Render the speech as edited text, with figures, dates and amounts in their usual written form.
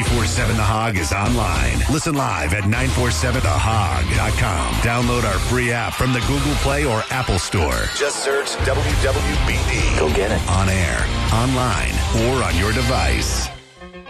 947 The Hog is online. Listen live at 947thehog.com. Download our free app from the Google Play or Apple Store. Just search WWBD. Go get it. On air, online, or on your device.